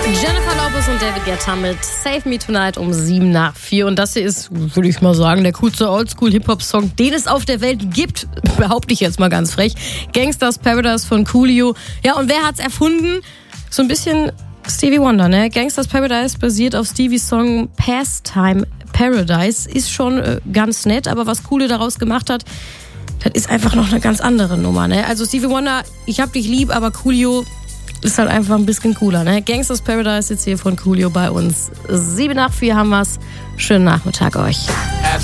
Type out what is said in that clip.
Jennifer Lopez und David Guetta mit Save Me Tonight um 3:07. Und das hier ist, würde ich mal sagen, der coolste Oldschool-Hip-Hop-Song, den es auf der Welt gibt. Behaupte ich jetzt mal ganz frech. Gangsta's Paradise von Coolio. Ja, und wer hat's erfunden? So ein bisschen Stevie Wonder, ne? Gangsta's Paradise basiert auf Stevies Song Pastime Paradise. Ist schon ganz nett, aber was Coolio daraus gemacht hat, das ist einfach noch eine ganz andere Nummer, ne? Also Stevie Wonder, ich hab dich lieb, aber Coolio ist halt einfach ein bisschen cooler, ne? Gangsta's Paradise jetzt hier von Coolio bei uns. 3:07 haben wir's. Schönen Nachmittag euch.